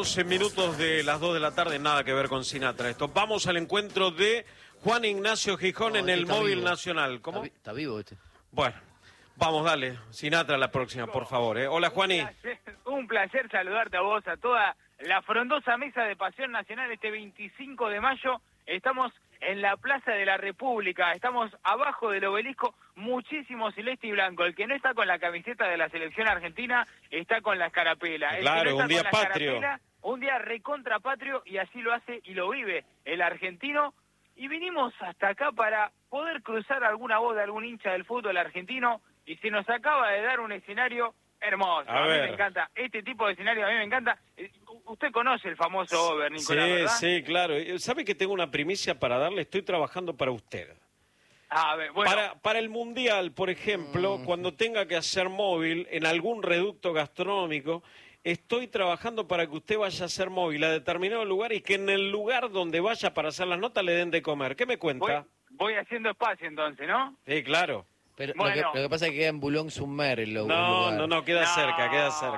12 minutos de las 2 de la tarde, nada que ver con Sinatra. Esto. Vamos al encuentro de Juan Ignacio Gijón en el Móvil Nacional. ¿Cómo? Está vivo este. Bueno, vamos, dale. Sinatra la próxima, por favor. Hola, Juani. Un placer saludarte a vos, a toda la frondosa mesa de Pasión Nacional este 25 de mayo. Estamos en la Plaza de la República, estamos abajo del obelisco, muchísimo celeste y blanco. El que no está con la camiseta de la selección argentina está con la escarapela. Claro, un día patrio. Un día recontra patrio, y así lo hace y lo vive el argentino. Y vinimos hasta acá para poder cruzar alguna voz de algún hincha del fútbol argentino, y se nos acaba de dar un escenario hermoso. A mí me encanta, este tipo de escenario a mí me encanta. Usted conoce el famoso over, Nicolás, sí, ¿verdad? Sí, claro. ¿Sabe que tengo una primicia para darle? Estoy trabajando para usted. A ver, bueno. Para el Mundial, por ejemplo, cuando tenga que hacer móvil en algún reducto gastronómico, estoy trabajando para que usted vaya a hacer móvil a determinado lugar y que en el lugar donde vaya para hacer las notas le den de comer. ¿Qué me cuenta? Voy haciendo espacio entonces, ¿no? Sí, claro. Pero bueno, lo que pasa es que queda en Boulogne-sur-Mer el lugar. No, queda cerca.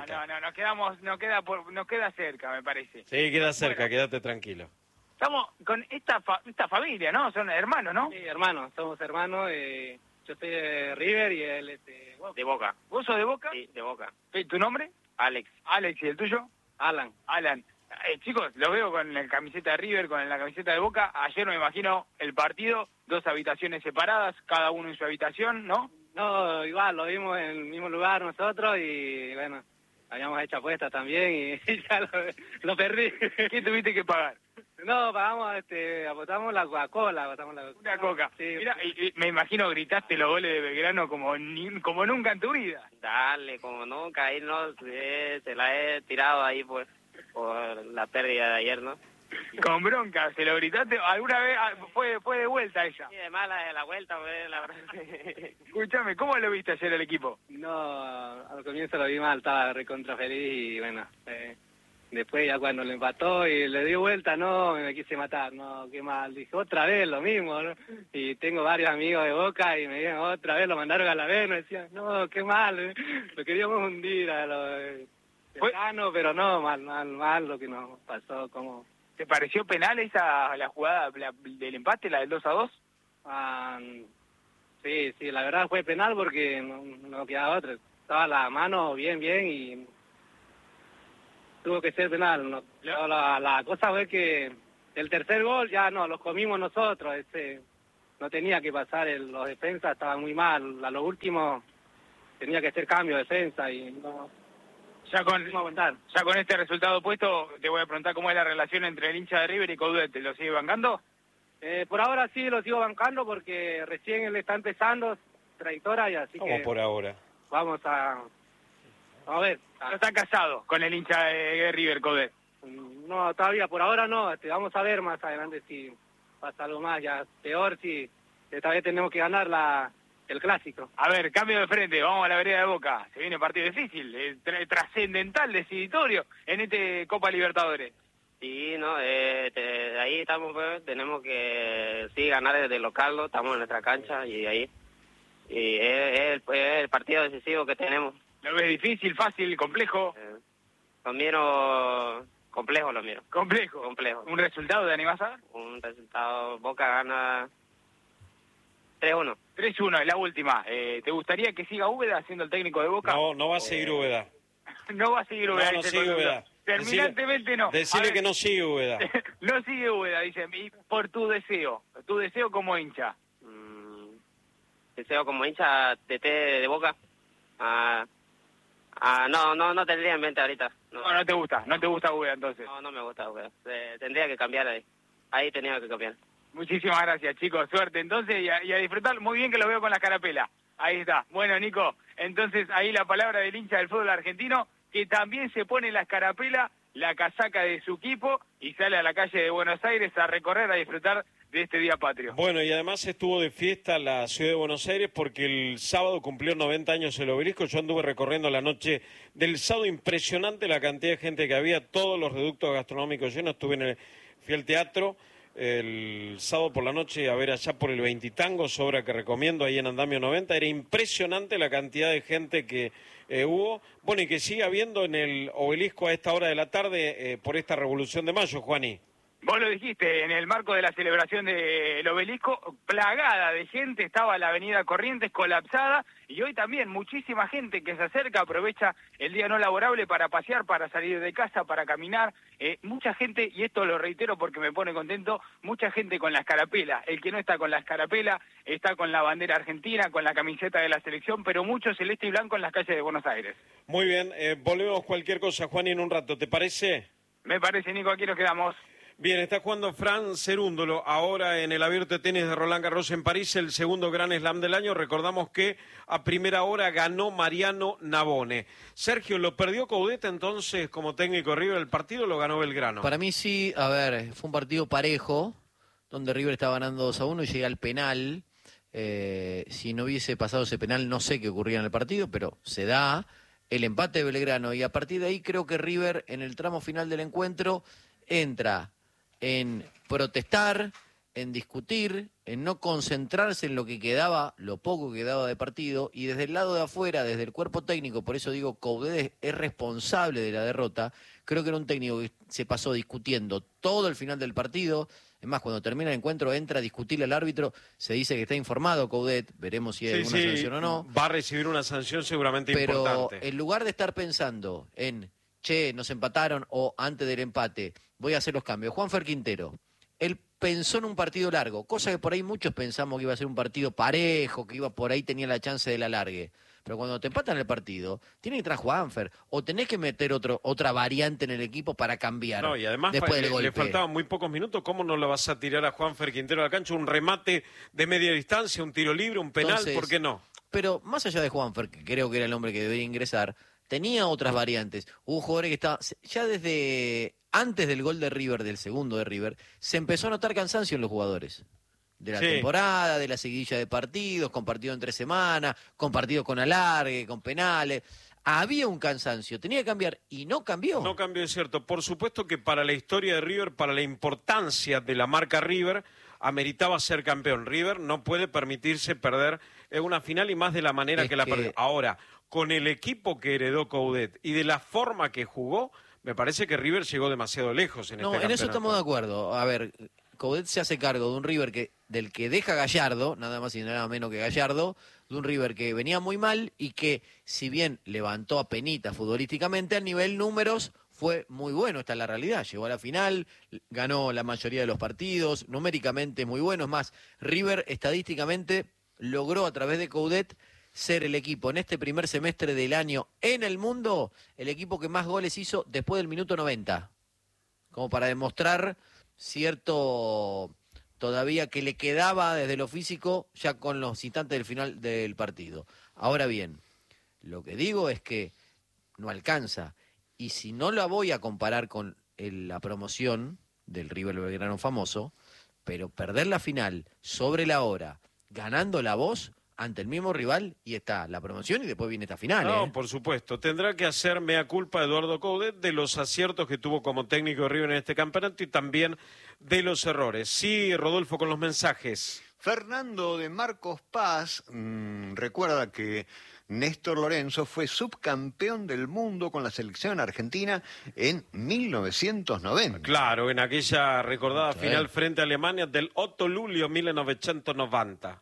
Nos queda cerca, me parece. Sí, queda cerca, quédate tranquilo. Estamos con esta familia, ¿no? Son hermanos, ¿no? Sí, hermanos, somos hermanos. Yo soy de River y él es de Boca. ¿Vos sos de Boca? Sí, de Boca. ¿Tu nombre? Alex. Alex, ¿y el tuyo? Alan. Chicos, los veo con la camiseta de River, con la camiseta de Boca. Ayer me imagino el partido, 2 habitaciones separadas, cada uno en su habitación, ¿no? No, igual, lo vimos en el mismo lugar nosotros y bueno, habíamos hecho apuestas también y ya lo perdí. ¿Qué tuviste que pagar? No, pagamos, apostamos la Coca-Cola. Una Coca. Sí. Mira, y me imagino gritaste los goles de Belgrano como nunca en tu vida. Dale, como nunca, ahí no, se la he tirado ahí por la pérdida de ayer, ¿no? Con bronca, ¿se lo gritaste? ¿Alguna vez fue de vuelta ella? Sí, de mala de la vuelta, pues, la verdad. Escúchame, ¿cómo lo viste ayer el equipo? No, al comienzo lo vi mal, estaba recontra feliz y bueno, después ya cuando lo empató y le dio vuelta, no, me quise matar, no, qué mal. Dije, otra vez lo mismo, ¿no? Y tengo varios amigos de Boca y me dijeron, otra vez lo mandaron a la vez, me decían, no, qué mal, lo queríamos hundir a los cercanos, pero no, mal lo que nos pasó, como... ¿Te pareció penal la jugada del empate, la del 2-2? Sí, la verdad fue penal porque no quedaba otra. Estaba la mano bien y tuvo que ser penal. No, la cosa fue que el tercer gol ya no, los comimos nosotros. No tenía que pasar, los defensas estaban muy mal. A lo último tenía que hacer cambio de defensa y no... Ya con este resultado puesto, te voy a preguntar cómo es la relación entre el hincha de River y Coudet. ¿Lo sigue bancando? Por ahora sí lo sigo bancando porque recién él está empezando trayectoria y así ¿Cómo que... por ahora? Vamos a ver. ¿No está casado con el hincha de River, Coudet? No, todavía, por ahora no. Vamos a ver más adelante si pasa algo más, ya peor, si esta vez tenemos que ganar el clásico. A ver, cambio de frente, vamos a la vereda de Boca. Se viene partido difícil, trascendental, decisorio en este Copa Libertadores. Sí, no, ahí estamos, pues, tenemos que ganar desde local, ¿no? Estamos en nuestra cancha y ahí. Y es el partido decisivo que tenemos. ¿Lo ves difícil, fácil, complejo? Lo miro complejo, lo miro. ¿Complejo? Complejo. ¿Un resultado te animás a dar? Un resultado, Boca gana 3-1. 3-1, es la última. ¿Te gustaría que siga Úbeda siendo el técnico de Boca? No va a seguir Úbeda. No va a seguir Úbeda. No sigue Úbeda. Terminantemente no. Decirle que no sigue Úbeda. No sigue Úbeda, dice. Y por tu deseo como hincha. Deseo como hincha de Boca. No tendría en mente ahorita. No te gusta Úbeda entonces. No me gusta Úbeda. Tendría que cambiar ahí tenía que cambiar. Muchísimas gracias, chicos. Suerte entonces y a disfrutar. Muy bien que lo veo con la carapela. Ahí está. Bueno, Nico, entonces ahí la palabra del hincha del fútbol argentino, que también se pone la escarapela, la casaca de su equipo y sale a la calle de Buenos Aires a recorrer, a disfrutar de este día patrio. Bueno, y además estuvo de fiesta la ciudad de Buenos Aires porque el sábado cumplió 90 años el Obelisco. Yo anduve recorriendo la noche del sábado, impresionante la cantidad de gente que había, todos los reductos gastronómicos llenos. Fui al teatro, el sábado por la noche a ver allá por el Veintitangos, obra que recomiendo ahí en Andamio 90. Era impresionante la cantidad de gente que hubo, bueno, y que sigue habiendo en el Obelisco a esta hora de la tarde por esta Revolución de Mayo, Juani. Vos lo dijiste, en el marco de la celebración del Obelisco, plagada de gente, estaba la avenida Corrientes colapsada, y hoy también muchísima gente que se acerca, aprovecha el día no laborable para pasear, para salir de casa, para caminar, mucha gente, y esto lo reitero porque me pone contento, mucha gente con la escarapela. El que no está con la escarapela está con la bandera argentina, con la camiseta de la selección, pero mucho celeste y blanco en las calles de Buenos Aires. Muy bien, volvemos cualquier cosa, Juan, en un rato, ¿te parece? Me parece, Nico, aquí nos quedamos. Bien, está jugando Fran Cerúndolo ahora en el Abierto de Tenis de Roland Garros en París, el segundo Grand Slam del año. Recordamos que a primera hora ganó Mariano Navone. Sergio, ¿lo perdió Coudet entonces como técnico River el partido o lo ganó Belgrano? Para mí sí, a ver, fue un partido parejo, donde River estaba ganando 2-1 y llega al penal. Si no hubiese pasado ese penal, no sé qué ocurría en el partido, pero se da el empate de Belgrano. Y a partir de ahí creo que River, en el tramo final del encuentro, entra en protestar, en discutir, en no concentrarse en lo que quedaba, lo poco que quedaba de partido, y desde el lado de afuera, desde el cuerpo técnico, por eso digo, Coudet es responsable de la derrota. Creo que era un técnico que se pasó discutiendo todo el final del partido. Es más, cuando termina el encuentro entra a discutirle al árbitro, se dice que está informado Coudet, veremos si hay alguna sanción o no. Va a recibir una sanción seguramente importante. Pero en lugar de estar pensando en, che, nos empataron, o antes del empate, voy a hacer los cambios. Juanfer Quintero, él pensó en un partido largo, cosa que por ahí muchos pensamos que iba a ser un partido parejo, que iba por ahí tenía la chance del alargue. Pero cuando te empatan el partido, tiene que entrar Juanfer, o tenés que meter otra variante en el equipo para cambiar. No, y además después del golpe. Le faltaban muy pocos minutos. ¿Cómo no lo vas a tirar a Juanfer Quintero a la cancha? Un remate de media distancia, un tiro libre, un penal, Entonces, ¿por qué no? Pero más allá de Juanfer, que creo que era el hombre que debería ingresar, tenía otras variantes. Hubo jugadores que estaban, ya desde antes del gol de River, del segundo de River, se empezó a notar cansancio en los jugadores. De la temporada, de la seguidilla de partidos, con partido en 3 semanas, con partidos con alargue, con penales. Había un cansancio, tenía que cambiar y no cambió. No cambió, es cierto. Por supuesto que para la historia de River, para la importancia de la marca River, ameritaba ser campeón. River no puede permitirse perder una final y más de la manera que la perdió. Ahora, con el equipo que heredó Coudet y de la forma que jugó, me parece que River llegó demasiado lejos en este campeonato. No, en eso estamos de acuerdo. A ver, Coudet se hace cargo de un River del que deja Gallardo, nada más y nada menos que Gallardo, de un River que venía muy mal y que, si bien levantó a penita futbolísticamente, a nivel números fue muy bueno, esta es la realidad. Llegó a la final, ganó la mayoría de los partidos, numéricamente muy bueno. Es más, River estadísticamente logró a través de Coudet ser el equipo en este primer semestre del año en el mundo, el equipo que más goles hizo después del minuto 90. Como para demostrar cierto todavía que le quedaba desde lo físico ya con los instantes del final del partido. Ahora bien, lo que digo es que no alcanza. Y si no la voy a comparar con la promoción del River Belgrano famoso, pero perder la final sobre la hora, ganando la voz ante el mismo rival, y está la promoción y después viene esta final. No, por supuesto. Tendrá que hacer mea culpa Eduardo Coudet de los aciertos que tuvo como técnico de River en este campeonato y también de los errores. Sí, Rodolfo, con los mensajes. Fernando de Marcos Paz recuerda que Néstor Lorenzo fue subcampeón del mundo con la selección argentina en 1990. Claro, en aquella recordada final frente a Alemania del 8 de julio 1990.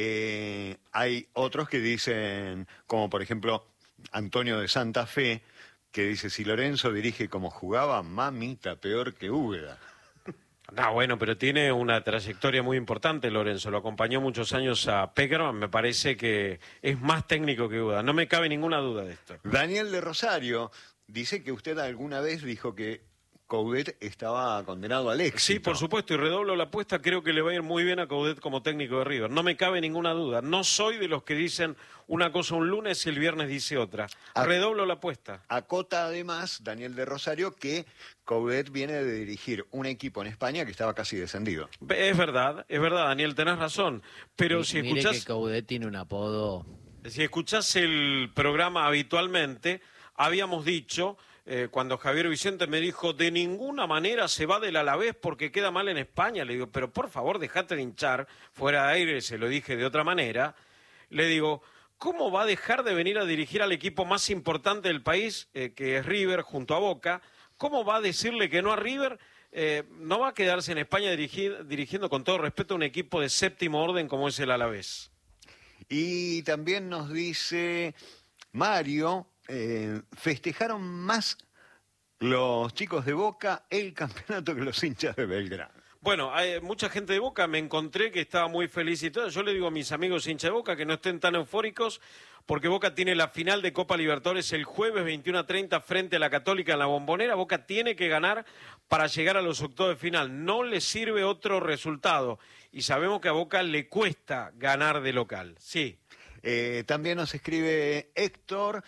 Hay otros que dicen, como por ejemplo Antonio de Santa Fe, que dice, si Lorenzo dirige como jugaba, mamita, peor que Úbeda. No, bueno, pero tiene una trayectoria muy importante Lorenzo, lo acompañó muchos años a Peckerman, me parece que es más técnico que Úbeda, no me cabe ninguna duda de esto. Daniel de Rosario dice que usted alguna vez dijo que Coudet estaba condenado al éxito. Sí, por supuesto, y redoblo la apuesta, creo que le va a ir muy bien a Coudet como técnico de River, no me cabe ninguna duda, no soy de los que dicen una cosa un lunes y el viernes dice otra, redoblo la apuesta. Acota además, Daniel de Rosario, que Coudet viene de dirigir un equipo en España que estaba casi descendido. Es verdad, Daniel, tenés razón, pero si mire escuchás... que Coudet tiene un apodo... Si escuchás el programa habitualmente, habíamos dicho cuando Javier Vicente me dijo, de ninguna manera se va del Alavés porque queda mal en España. Le digo, pero por favor, dejate de hinchar. Fuera de aire se lo dije de otra manera. Le digo, ¿cómo va a dejar de venir a dirigir al equipo más importante del país, que es River, junto a Boca? ¿Cómo va a decirle que no a River? No va a quedarse en España dirigiendo, con todo respeto, un equipo de séptimo orden como es el Alavés. Y también nos dice Mario, festejaron más los chicos de Boca el campeonato que los hinchas de Belgrano. Bueno, hay mucha gente de Boca, me encontré que estaba muy feliz y todo. Yo le digo a mis amigos hinchas de Boca que no estén tan eufóricos, porque Boca tiene la final de Copa Libertadores el jueves 21:30 frente a la Católica en la Bombonera. Boca tiene que ganar para llegar a los octavos de final. No le sirve otro resultado. Y sabemos que a Boca le cuesta ganar de local. Sí. También nos escribe Héctor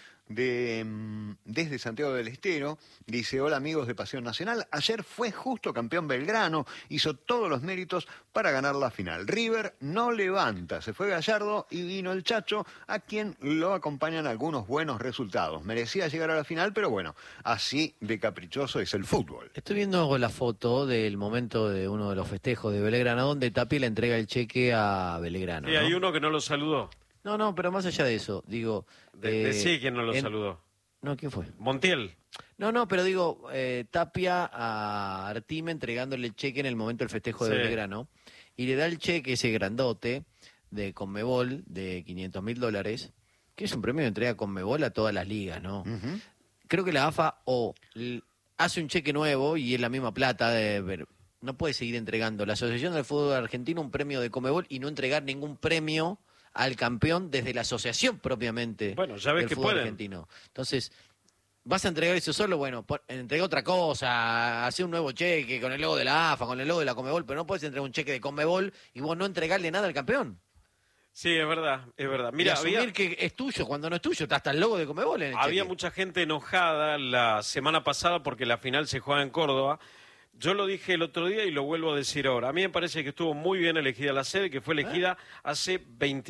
desde Santiago del Estero. Dice, hola amigos de Pasión Nacional. Ayer fue justo campeón Belgrano. Hizo todos los méritos para ganar la final. River no levanta. Se fue Gallardo y vino el Chacho, a quien lo acompañan algunos buenos resultados. Merecía llegar a la final, pero bueno, así de caprichoso es el fútbol. Estoy viendo la foto del momento de uno de los festejos de Belgrano, donde Tapia le entrega el cheque a Belgrano. Y hay uno que no lo saludó. No, pero más allá de eso, digo... Decí quién no lo saludó. No, ¿quién fue? Montiel. No, pero digo, Tapia a Artime entregándole el cheque en el momento del festejo de Belgrano, y le da el cheque, ese grandote, de Conmebol, de $500.000, que es un premio de entrega Conmebol a todas las ligas, ¿no? Creo que la AFA hace un cheque nuevo y es la misma plata, no puede seguir entregando la Asociación del Fútbol Argentino un premio de Conmebol y no entregar ningún premio al campeón desde la asociación propiamente ya ves del que fútbol pueden. argentino. Entonces, ¿vas a entregar eso solo? Bueno, entrega otra cosa, hace un nuevo cheque con el logo de la AFA, con el logo de la Conmebol, pero no puedes entregar un cheque de Conmebol y vos no entregarle nada al campeón. Sí, es verdad, es verdad. Mira, y asumir que es tuyo cuando no es tuyo, está hasta el logo de Conmebol en el había cheque. mucha gente enojada la semana pasada porque la final se juega en Córdoba. Yo lo dije el otro día y lo vuelvo a decir ahora. A mí me parece que estuvo muy bien elegida la sede, que fue elegida hace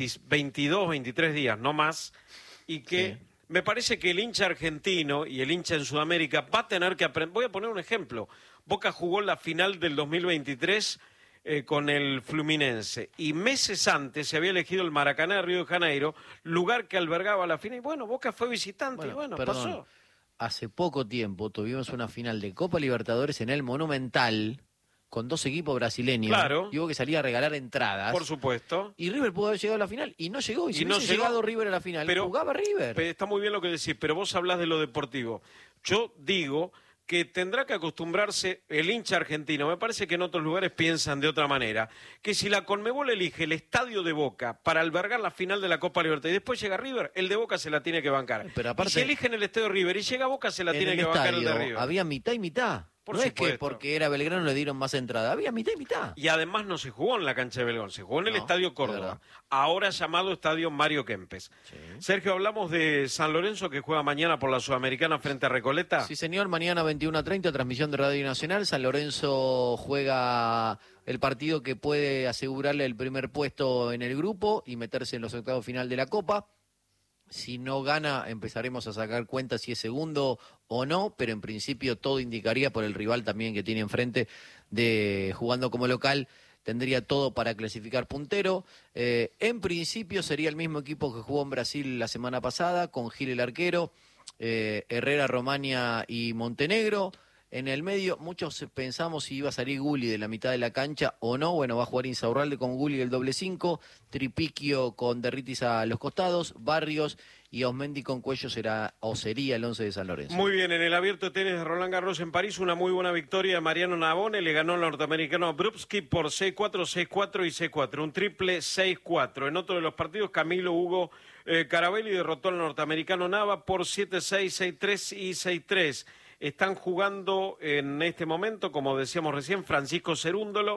22, 23 días, no más, y que me parece que el hincha argentino y el hincha en Sudamérica va a tener que aprender. Voy a poner un ejemplo. Boca jugó la final del 2023 con el Fluminense, y meses antes se había elegido el Maracaná de Río de Janeiro, lugar que albergaba la final, y bueno, Boca fue visitante, pasó. Hace poco tiempo tuvimos una final de Copa Libertadores en el Monumental con 2 equipos brasileños. Claro. Y hubo que salir a regalar entradas. Por supuesto. Y River pudo haber llegado a la final y no llegó. Y si no hubiese llegado River a la final, jugaba River. Está muy bien lo que decís, pero vos hablás de lo deportivo. Yo digo que tendrá que acostumbrarse el hincha argentino, me parece que en otros lugares piensan de otra manera, que si la Conmebol elige el estadio de Boca para albergar la final de la Copa Libertadores y después llega River, el de Boca se la tiene que bancar. Pero aparte, y si eligen el estadio de River y llega Boca, se la tiene que bancar el de River. Había mitad y mitad. Por no supuesto. Es que porque era Belgrano le dieron más entrada, había mitad y mitad. Y además no se jugó en la cancha de Belgrano, se jugó en el Estadio Córdoba, ahora llamado Estadio Mario Kempes. Sí. Sergio, hablamos de San Lorenzo que juega mañana por la Sudamericana frente a Recoleta. Sí, señor, mañana 21:30, transmisión de Radio Nacional. San Lorenzo juega el partido que puede asegurarle el primer puesto en el grupo y meterse en los octavos final de la Copa. Si no gana, empezaremos a sacar cuentas si es segundo o no, pero en principio todo indicaría por el rival también que tiene enfrente de jugando como local, tendría todo para clasificar puntero. En principio sería el mismo equipo que jugó en Brasil la semana pasada, con Gil el arquero, Herrera, Romania y Montenegro. En el medio, muchos pensamos si iba a salir Gulli de la mitad de la cancha o no. Bueno, va a jugar Insaurralde con Gulli el doble 5, Tripiquio con Derritis a los costados, Barrios y Osmendi con Cuello sería el 11 de San Lorenzo. Muy bien, en el abierto de tenis de Roland Garros en París, una muy buena victoria de Mariano Navone, le ganó al norteamericano Brubsky por 6-4, 6-4 y 6-4, un triple 6-4. En otro de los partidos, Camilo Hugo Carabelli derrotó al norteamericano Nava por 7-6, 6-3 y 6-3. Están jugando en este momento, como decíamos recién, Francisco Cerúndolo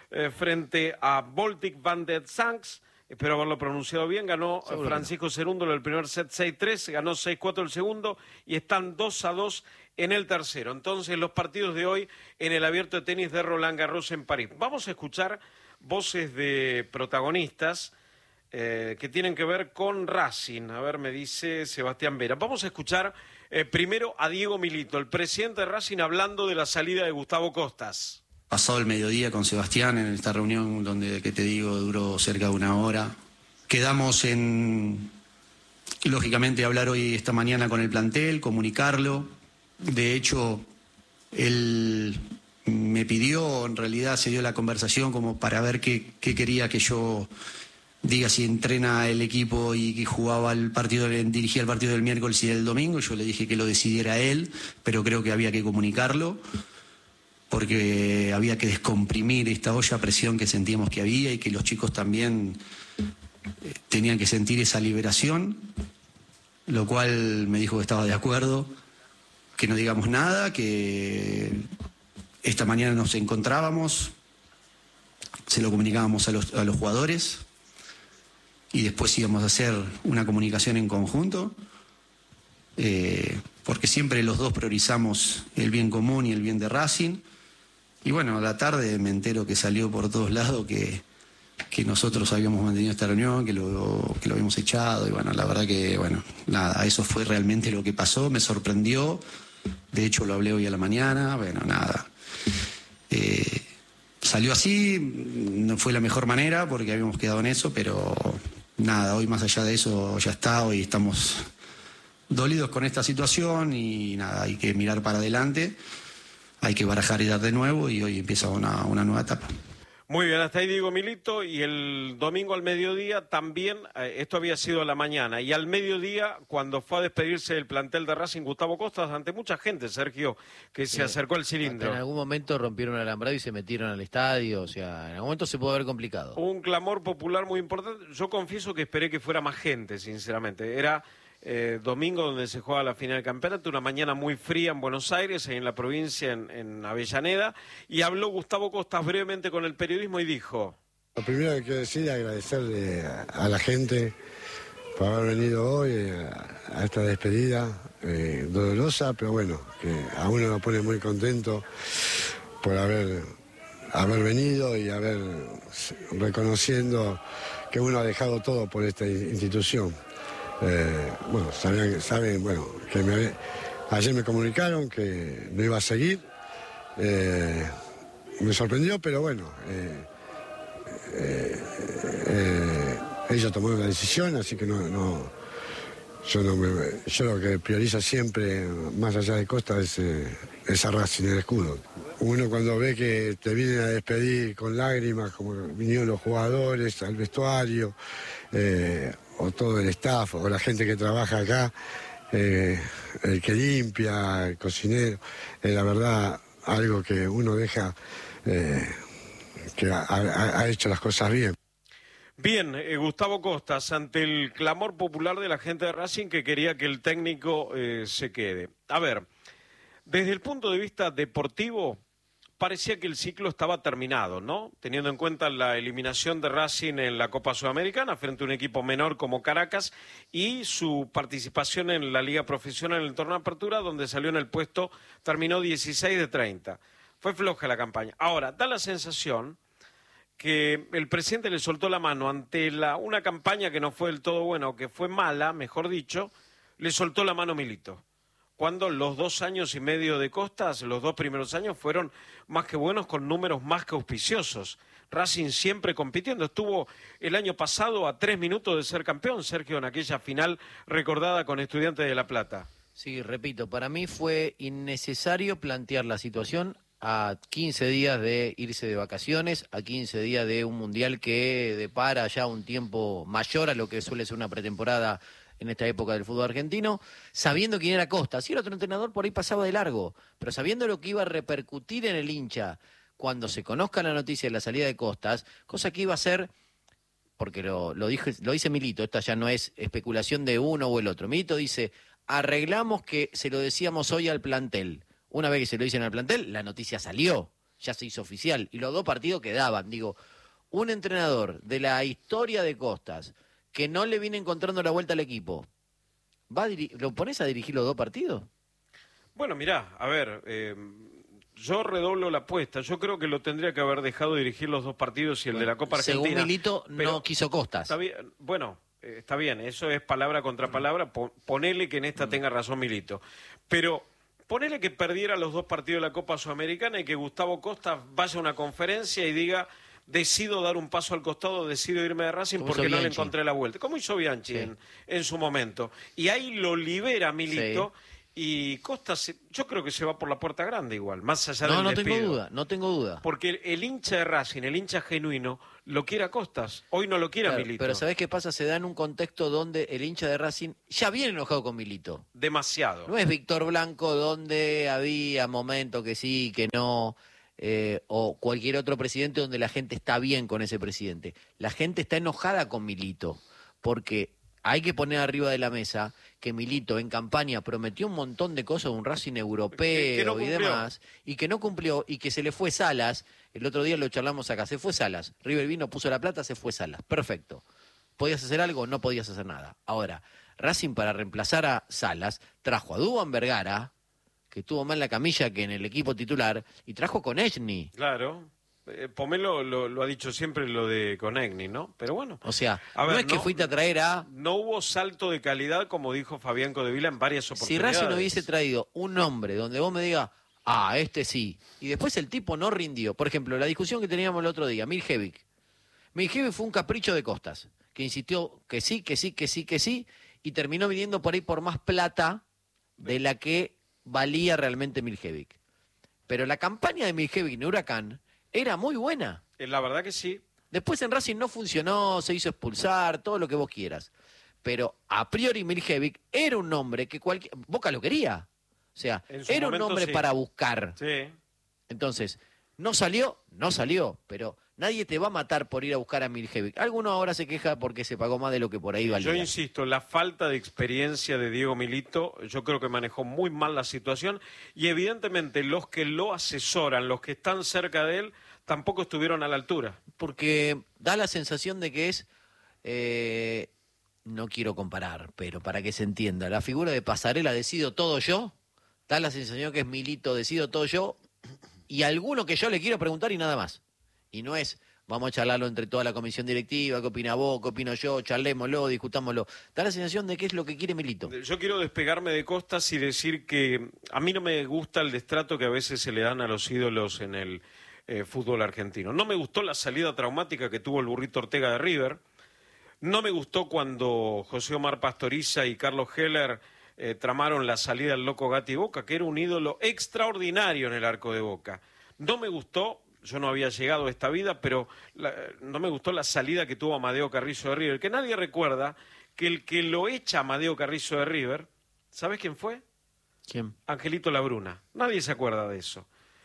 frente a Voltic van der Zandt. Espero haberlo pronunciado bien. Ganó Francisco Cerúndolo el primer set 6-3, ganó 6-4 el segundo y están 2-2 en el tercero. Entonces, los partidos de hoy en el abierto de tenis de Roland Garros en París. Vamos a escuchar voces de protagonistas que tienen que ver con Racing. A ver, me dice Sebastián Vera. Vamos a escuchar Primero a Diego Milito, el presidente de Racing, hablando de la salida de Gustavo Costas. Pasado el mediodía con Sebastián en esta reunión donde, que te digo, duró cerca de 1 hora. Quedamos en, lógicamente, hablar hoy, esta mañana con el plantel, comunicarlo. De hecho, él me pidió, en realidad se dio la conversación como para ver qué quería que yo diga, si entrena el equipo y que jugaba el partido, dirigía el partido del miércoles y del domingo. Yo le dije que lo decidiera él, pero creo que había que comunicarlo, porque había que descomprimir esta olla a presión que sentíamos que había y que los chicos también tenían que sentir esa liberación, lo cual me dijo que estaba de acuerdo, que no digamos nada, que esta mañana nos encontrábamos, se lo comunicábamos a los jugadores y después íbamos a hacer una comunicación en conjunto, porque siempre los dos priorizamos el bien común y el bien de Racing. Y bueno, a la tarde me entero que salió por todos lados que nosotros habíamos mantenido esta reunión, que lo habíamos echado, y bueno, la verdad que, bueno, nada, eso fue realmente lo que pasó, me sorprendió, de hecho lo hablé hoy a la mañana, bueno, nada. Salió así, no fue la mejor manera porque habíamos quedado en eso, pero nada, hoy más allá de eso ya está, hoy estamos dolidos con esta situación y nada, hay que mirar para adelante. Hay que barajar y dar de nuevo y hoy empieza una nueva etapa. Muy bien, hasta ahí Diego Milito, y el domingo al mediodía también, esto había sido a la mañana, y al mediodía cuando fue a despedirse del plantel de Racing Gustavo Costas, ante mucha gente, Sergio, que se acercó al cilindro. En algún momento rompieron el alambrado y se metieron al estadio, o sea, en algún momento se pudo haber complicado. Un clamor popular muy importante, yo confieso que esperé que fuera más gente, sinceramente, era... domingo donde se juega la final del campeonato, una mañana muy fría en Buenos Aires, en la provincia, en Avellaneda, y habló Gustavo Costas brevemente con el periodismo y dijo: lo primero que quiero decir es agradecerle a la gente por haber venido hoy a esta despedida dolorosa, pero bueno, que a uno lo pone muy contento por haber venido y haber reconociendo que uno ha dejado todo por esta institución. Bueno, saben, bueno, que ayer me comunicaron que no iba a seguir, me sorprendió, pero bueno, ellos tomaron la decisión, así que yo lo que priorizo siempre, más allá de Costa, es a Racing, el escudo. Uno cuando ve que te vienen a despedir con lágrimas, como vinieron los jugadores al vestuario, o todo el staff, o la gente que trabaja acá, el que limpia, el cocinero, la verdad, algo que uno deja, que ha hecho las cosas bien. Bien, Gustavo Costas, ante el clamor popular de la gente de Racing que quería que el técnico se quede. A ver, desde el punto de vista deportivo, parecía que el ciclo estaba terminado, ¿no? Teniendo en cuenta la eliminación de Racing en la Copa Sudamericana frente a un equipo menor como Caracas y su participación en la Liga Profesional en el torneo de apertura, donde salió en el puesto, terminó 16 de 30. Fue floja la campaña. Ahora, da la sensación que el presidente le soltó la mano ante una campaña que no fue del todo buena, o que fue mala, mejor dicho, le soltó la mano Milito. Cuando los 2 años y medio de Costas, los 2 primeros años, fueron más que buenos, con números más que auspiciosos. Racing siempre compitiendo. Estuvo el año pasado a 3 minutos de ser campeón, Sergio, en aquella final recordada con Estudiantes de La Plata. Sí, repito, para mí fue innecesario plantear la situación a 15 días de irse de vacaciones, a 15 días de un mundial que depara ya un tiempo mayor a lo que suele ser una pretemporada en esta época del fútbol argentino, sabiendo quién era Costa. Si era otro entrenador, por ahí pasaba de largo, pero sabiendo lo que iba a repercutir en el hincha cuando se conozca la noticia de la salida de Costas, cosa que iba a ser, porque lo dice Milito, esta ya no es especulación de uno o el otro. Milito dice, arreglamos que se lo decíamos hoy al plantel. Una vez que se lo dicen al plantel, la noticia salió, ya se hizo oficial, y los 2 partidos quedaban. Digo, un entrenador de la historia de Costas, que no le viene encontrando la vuelta al equipo, ¿lo pones a dirigir los 2 partidos? Bueno, mirá, a ver, yo redoblo la apuesta. Yo creo que lo tendría que haber dejado dirigir los 2 partidos y el de la Copa Argentina. Según Milito, no quiso Costas. Está bien, bueno, Está bien, eso es palabra contra palabra. Ponele que en esta tenga razón Milito. Pero ponele que perdiera los 2 partidos de la Copa Sudamericana y que Gustavo Costa vaya a una conferencia y diga: decido dar un paso al costado, decido irme de Racing porque no le encontré la vuelta. Como hizo Bianchi en su momento. Y ahí lo libera Milito. Sí. Y Costa, yo creo que se va por la puerta grande igual, más allá del despido. No tengo duda. Porque el hincha de Racing, el hincha genuino, lo quiere a Costas. Hoy no lo quiere a Milito. Pero ¿sabés qué pasa? Se da en un contexto donde el hincha de Racing ya viene enojado con Milito. Demasiado. No es Víctor Blanco, donde había momentos que sí, que no, o cualquier otro presidente donde la gente está bien con ese presidente. La gente está enojada con Milito, porque hay que poner arriba de la mesa que Milito en campaña prometió un montón de cosas de un Racing europeo que no y demás, y que no cumplió, y que se le fue Salas. El otro día lo charlamos acá, se fue Salas. River vino, puso la plata, se fue Salas. Perfecto. ¿Podías hacer algo? No podías hacer nada. Ahora, Racing, para reemplazar a Salas, trajo a Duván Vergara, que estuvo más en la camilla que en el equipo titular, y trajo con Konechny. Claro. Pomelo lo ha dicho siempre, lo de Konechny, ¿no? Pero bueno. O sea, no es que fuiste a traer a... No hubo salto de calidad, como dijo Fabián Codevila en varias oportunidades. Si Racing hubiese traído un nombre donde vos me digas, este sí, y después el tipo no rindió. Por ejemplo, la discusión que teníamos el otro día, Miljevic. Miljevic fue un capricho de Costas, que insistió que sí, y terminó viniendo por ahí por más plata de la que valía realmente Miljevic. Pero la campaña de Miljevic en Huracán era muy buena. La verdad que sí. Después en Racing no funcionó, se hizo expulsar, todo lo que vos quieras. Pero a priori Miljevic era un nombre que Boca lo quería. O sea, era un nombre para buscar. Sí. Entonces, no salió, pero nadie te va a matar por ir a buscar a Miljevic. Alguno ahora se queja porque se pagó más de lo que por ahí valía. Yo insisto, la falta de experiencia de Diego Milito, yo creo que manejó muy mal la situación y evidentemente los que lo asesoran, los que están cerca de él, tampoco estuvieron a la altura. Porque da la sensación de que es, no quiero comparar, pero para que se entienda, la figura de Pasarela, decido todo yo, da la sensación que es Milito, decido todo yo, y alguno que yo le quiero preguntar y nada más. Y no es, vamos a charlarlo entre toda la comisión directiva, qué opina vos, qué opino yo, charlémoslo, discutámoslo. Da la sensación de que es lo que quiere Milito. Yo quiero despegarme de Costas y decir que a mí no me gusta el destrato que a veces se le dan a los ídolos en el fútbol argentino. No me gustó la salida traumática que tuvo el Burrito Ortega de River. No me gustó cuando José Omar Pastoriza y Carlos Heller tramaron la salida del Loco Gatti de Boca, que era un ídolo extraordinario en el arco de Boca. No me gustó, yo no había llegado a esta vida, pero no me gustó la salida que tuvo Amadeo Carrizo de River, que nadie recuerda que el que lo echa a Amadeo Carrizo de River, ¿sabes quién fue? ¿Quién? Angelito Labruna. Nadie se acuerda de eso.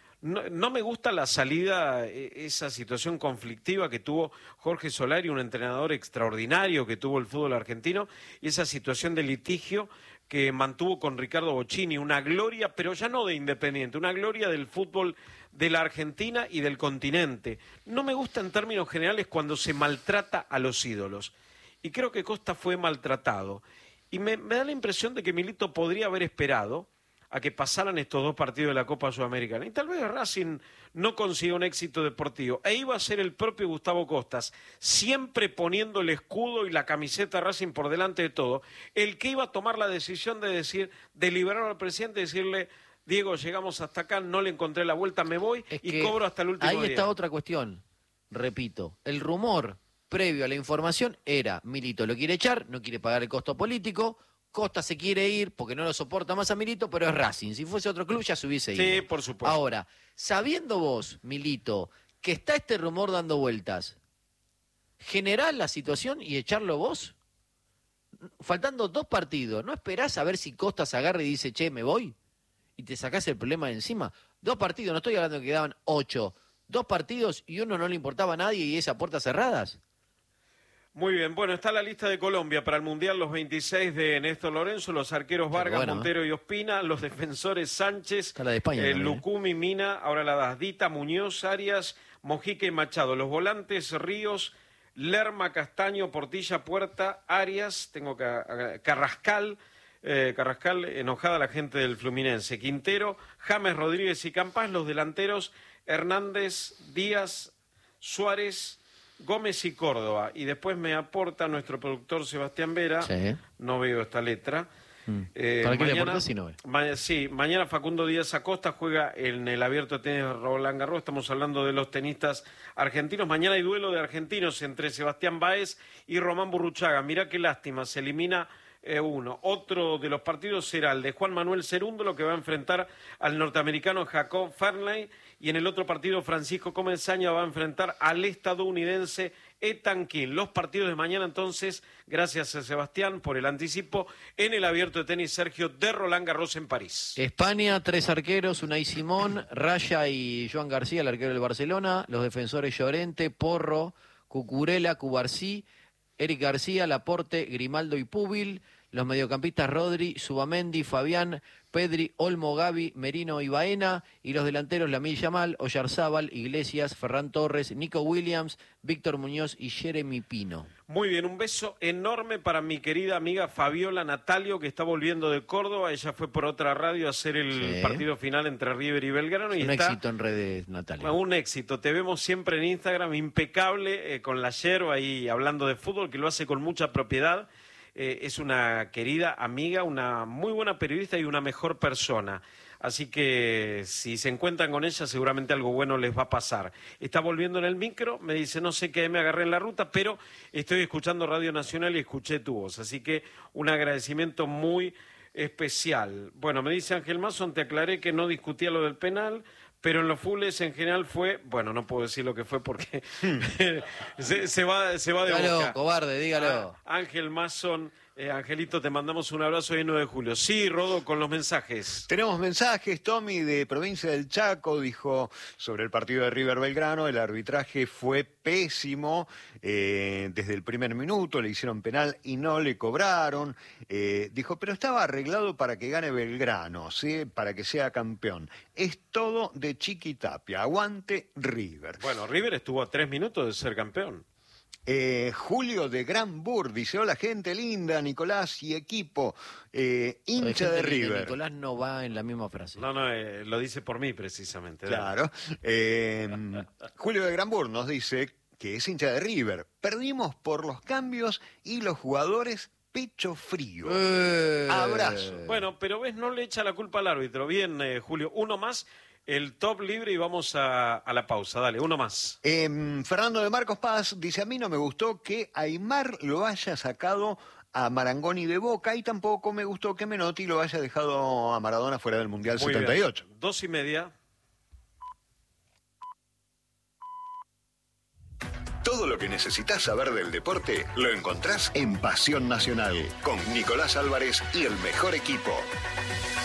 No me gusta la salida, esa situación conflictiva que tuvo Jorge Solari, un entrenador extraordinario que tuvo el fútbol argentino, y esa situación de litigio que mantuvo con Ricardo Bocchini, una gloria, pero ya no de Independiente, una gloria del fútbol de la Argentina y del continente. No me gusta en términos generales cuando se maltrata a los ídolos, y creo que Costa fue maltratado. Y me da la impresión de que Milito podría haber esperado a que pasaran estos 2 partidos de la Copa Sudamericana. Y tal vez Racing no consiga un éxito deportivo. E iba a ser el propio Gustavo Costas, siempre poniendo el escudo y la camiseta de Racing por delante de todo, el que iba a tomar la decisión de liberar al presidente y decirle: Diego, llegamos hasta acá, no le encontré la vuelta, me voy y cobro hasta el último día. Ahí está otra cuestión. Repito, el rumor previo a la información era: Milito lo quiere echar, no quiere pagar el costo político, Costa se quiere ir porque no lo soporta más a Milito, pero es Racing. Si fuese otro club ya se hubiese ido. Sí, por supuesto. Ahora, sabiendo vos, Milito, que está este rumor dando vueltas, ¿generás la situación y echarlo vos? Faltando 2 partidos, ¿no esperás a ver si Costa se agarra y dice, che, me voy? Y te sacás el problema de encima. 2 partidos, no estoy hablando de que quedaban 8. 2 partidos y uno no le importaba a nadie y esa puertas cerradas. Muy bien, bueno, está la lista de Colombia para el Mundial, los 26 de Néstor Lorenzo, los arqueros Vargas, Montero y Ospina, los defensores Sánchez, está la de España, Lucumi, Mina, ahora la Dasdita, Muñoz, Arias, Mojica y Machado, los volantes Ríos, Lerma, Castaño, Portilla, Puerta, Arias, tengo Carrascal, enojada la gente del Fluminense, Quintero, James, Rodríguez y Campas, los delanteros Hernández, Díaz, Suárez, Gómez y Córdoba. Y después me aporta nuestro productor Sebastián Vera. Sí. No veo esta letra. ¿Para qué le aportás si no ve? Sí, mañana Facundo Díaz Acosta juega en el Abierto de Tenis de Roland Garros. Estamos hablando de los tenistas argentinos. Mañana hay duelo de argentinos entre Sebastián Báez y Román Burruchaga. Mirá qué lástima, se elimina uno. Otro de los partidos será el de Juan Manuel Cerúndolo, que va a enfrentar al norteamericano Jacob Fernley, y en el otro partido Francisco Comesaña va a enfrentar al estadounidense Ethan King. Los partidos de mañana, entonces, gracias a Sebastián por el anticipo, en el Abierto de Tenis Sergio de Roland Garros en París. España, 3 arqueros, Unai Simón, Raya y Joan García, el arquero del Barcelona, los defensores Llorente, Porro, Cucurella, Cubarsí, Eric García, Laporte, Grimaldo y Púbil, los mediocampistas Rodri, Subamendi, Fabián, Pedri, Olmo, Gavi, Merino y Baena, y los delanteros Lamine Yamal, Oyarzábal, Iglesias, Ferran Torres, Nico Williams, Víctor Muñoz y Jeremy Pino. Muy bien, un beso enorme para mi querida amiga Fabiola Natalio, que está volviendo de Córdoba. Ella fue por otra radio a hacer el partido final entre River y Belgrano. Es y un está éxito en redes, Natalia. Un éxito, te vemos siempre en Instagram, impecable, con la yerba y hablando de fútbol, que lo hace con mucha propiedad. Es una querida amiga, una muy buena periodista y una mejor persona. Así que si se encuentran con ella, seguramente algo bueno les va a pasar. Está volviendo en el micro, me dice, no sé qué me agarré en la ruta, pero estoy escuchando Radio Nacional y escuché tu voz. Así que un agradecimiento muy especial. Bueno, me dice Ángel Mason, te aclaré que no discutía lo del penal, pero en los fulles en general fue, bueno, no puedo decir lo que fue porque se va de Dígalo, boca. cobarde, dígalo. Ángel Mason, Angelito, te mandamos un abrazo el 9 de julio. Sí, Rodo, con los mensajes. Tenemos mensajes. Tommy de Provincia del Chaco dijo sobre el partido de River Belgrano: el arbitraje fue pésimo desde el primer minuto, le hicieron penal y no le cobraron. Dijo, pero estaba arreglado para que gane Belgrano, ¿sí? Para que sea campeón. Es todo de Chiquitapia. Aguante River. Bueno, River estuvo a 3 minutos de ser campeón. Julio de Granbur dice: hola gente linda, Nicolás y equipo, hincha de River. Nicolás no va en la misma frase. No, lo dice por mí precisamente. Claro. Julio de Granbur nos dice que es hincha de River. Perdimos por los cambios y los jugadores pecho frío. Abrazo. Bueno, pero ves, no le echa la culpa al árbitro. Bien, Julio, uno más. El top libre y vamos a la pausa. Dale, uno más. Fernando de Marcos Paz dice: a mí no me gustó que Aymar lo haya sacado a Marangoni de Boca y tampoco me gustó que Menotti lo haya dejado a Maradona fuera del Mundial Muy 78. Bien. 2:30. Todo lo que necesitas saber del deporte lo encontrás en Pasión Nacional con Nicolás Álvarez y el mejor equipo.